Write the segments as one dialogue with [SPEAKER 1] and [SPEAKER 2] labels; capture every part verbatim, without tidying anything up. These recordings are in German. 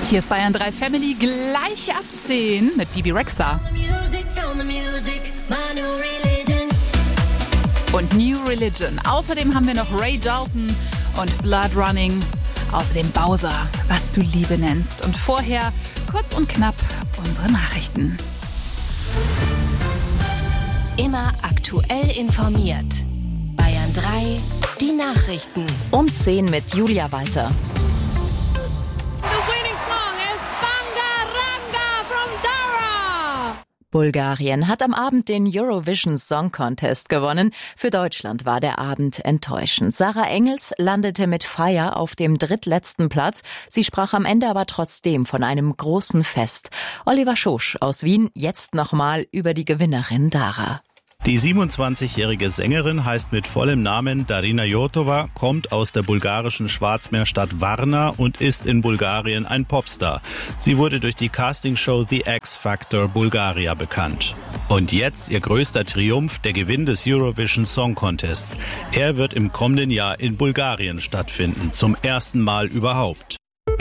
[SPEAKER 1] Hier ist Bayern drei Family, gleich ab zehn mit Bibi Rexha. Und New Religion. Außerdem haben wir noch Ray Dalton und Blood Running. Außerdem Bowser, was du Liebe nennst. Und vorher, kurz und knapp, unsere Nachrichten.
[SPEAKER 2] Immer aktuell informiert. Bayern drei, die Nachrichten.
[SPEAKER 3] Um zehn mit Julia Walter. Bulgarien hat am Abend den Eurovision Song Contest gewonnen. Für Deutschland war der Abend enttäuschend. Sarah Engels landete mit Fire auf dem drittletzten Platz. Sie sprach am Ende aber trotzdem von einem großen Fest. Oliver Schosch aus Wien jetzt nochmal über die Gewinnerin Dara.
[SPEAKER 4] Die siebenundzwanzigjährige Sängerin heißt mit vollem Namen Darina Jotova, kommt aus der bulgarischen Schwarzmeerstadt Varna und ist in Bulgarien ein Popstar. Sie wurde durch die Castingshow The X Factor Bulgaria bekannt. Und jetzt ihr größter Triumph, der Gewinn des Eurovision Song Contests. Er wird im kommenden Jahr in Bulgarien stattfinden, zum ersten Mal überhaupt.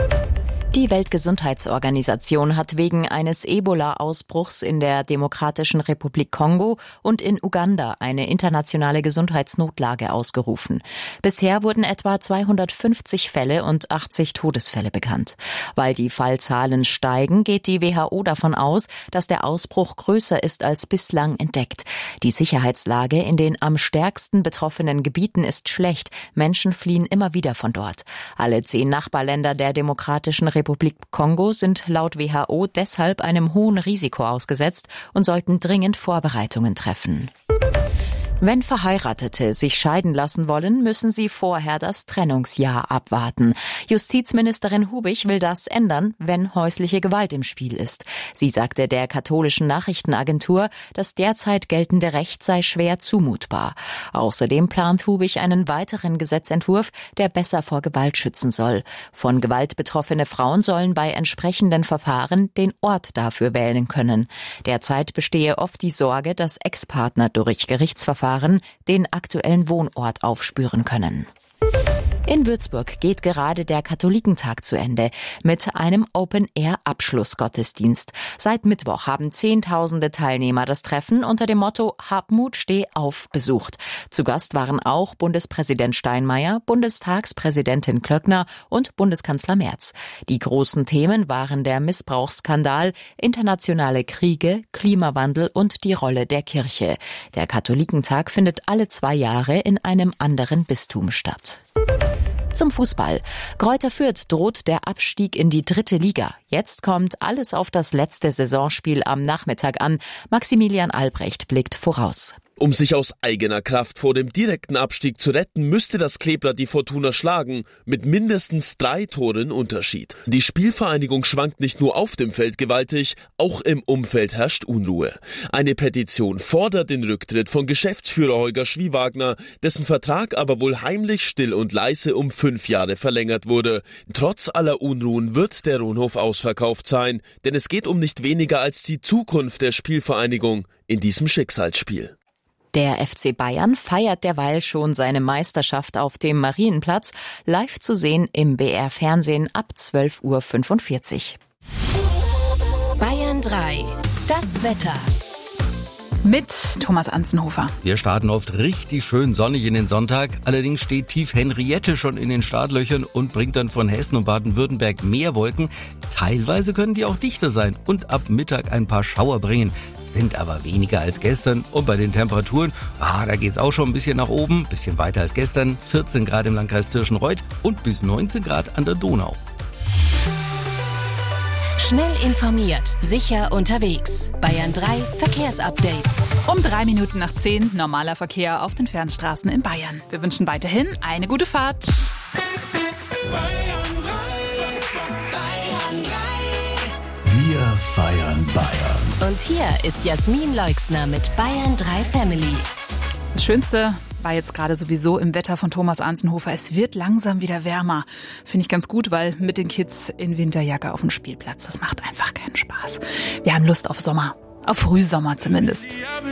[SPEAKER 3] Die Weltgesundheitsorganisation hat wegen eines Ebola-Ausbruchs in der Demokratischen Republik Kongo und in Uganda eine internationale Gesundheitsnotlage ausgerufen. Bisher wurden etwa zweihundertfünfzig Fälle und achtzig Todesfälle bekannt. Weil die Fallzahlen steigen, geht die W H O davon aus, dass der Ausbruch größer ist als bislang entdeckt. Die Sicherheitslage in den am stärksten betroffenen Gebieten ist schlecht. Menschen fliehen immer wieder von dort. Alle zehn Nachbarländer der Demokratischen Republik Republik Kongo sind laut W H O deshalb einem hohen Risiko ausgesetzt und sollten dringend Vorbereitungen treffen. Wenn Verheiratete sich scheiden lassen wollen, müssen sie vorher das Trennungsjahr abwarten. Justizministerin Hubich will das ändern, wenn häusliche Gewalt im Spiel ist. Sie sagte der katholischen Nachrichtenagentur, das derzeit geltende Recht sei schwer zumutbar. Außerdem plant Hubich einen weiteren Gesetzentwurf, der besser vor Gewalt schützen soll. Von Gewalt betroffene Frauen sollen bei entsprechenden Verfahren den Ort dafür wählen können. Derzeit bestehe oft die Sorge, dass Ex-Partner durch Gerichtsverfahren den aktuellen Wohnort aufspüren können. In Würzburg geht gerade der Katholikentag zu Ende mit einem Open-Air-Abschlussgottesdienst. Seit Mittwoch haben Zehntausende Teilnehmer das Treffen unter dem Motto Hab Mut, steh auf besucht. Zu Gast waren auch Bundespräsident Steinmeier, Bundestagspräsidentin Klöckner und Bundeskanzler Merz. Die großen Themen waren der Missbrauchsskandal, internationale Kriege, Klimawandel und die Rolle der Kirche. Der Katholikentag findet alle zwei Jahre in einem anderen Bistum statt. Zum Fußball. Greuther Fürth droht der Abstieg in die dritte Liga. Jetzt kommt alles auf das letzte Saisonspiel am Nachmittag an. Maximilian Albrecht blickt voraus.
[SPEAKER 5] Um sich aus eigener Kraft vor dem direkten Abstieg zu retten, müsste das Kleeblatt die Fortuna schlagen, mit mindestens drei Toren Unterschied. Die Spielvereinigung schwankt nicht nur auf dem Feld gewaltig, auch im Umfeld herrscht Unruhe. Eine Petition fordert den Rücktritt von Geschäftsführer Holger Schwiewagner, dessen Vertrag aber wohl heimlich, still und leise um fünf Jahre verlängert wurde. Trotz aller Unruhen wird der Rohnhof ausverkauft sein, denn es geht um nicht weniger als die Zukunft der Spielvereinigung in diesem Schicksalsspiel.
[SPEAKER 3] Der F C Bayern feiert derweil schon seine Meisterschaft auf dem Marienplatz, live zu sehen im B R Fernsehen ab zwölf Uhr fünfundvierzig.
[SPEAKER 2] Bayern drei, das Wetter.
[SPEAKER 1] Mit Thomas Anzenhofer.
[SPEAKER 6] Wir starten oft richtig schön sonnig in den Sonntag. Allerdings steht tief Henriette schon in den Startlöchern und bringt dann von Hessen und Baden-Württemberg mehr Wolken. Teilweise können die auch dichter sein und ab Mittag ein paar Schauer bringen. Sind aber weniger als gestern. Und bei den Temperaturen, ah, da geht's auch schon ein bisschen nach oben. Bisschen weiter als gestern. vierzehn Grad im Landkreis Tirschenreuth und bis neunzehn Grad an der Donau.
[SPEAKER 2] Schnell informiert, sicher unterwegs. Bayern drei Verkehrsupdate.
[SPEAKER 1] Um drei Minuten nach zehn normaler Verkehr auf den Fernstraßen in Bayern. Wir wünschen weiterhin eine gute Fahrt.
[SPEAKER 7] Bayern drei, Bayern drei. Wir feiern Bayern.
[SPEAKER 2] Und hier ist Jasmin Leixner mit Bayern drei Family.
[SPEAKER 1] Das Schönste war jetzt gerade sowieso im Wetter von Thomas Anzenhofer. Es wird langsam wieder wärmer. Finde ich ganz gut, weil mit den Kids in Winterjacke auf dem Spielplatz, das macht einfach keinen Spaß. Wir haben Lust auf Sommer. Auf Frühsommer zumindest.